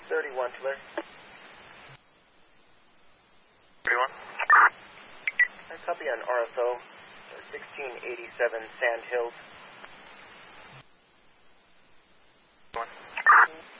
31 to Larry. 31. I copy on RFO, 1687 Sand Hills. 1.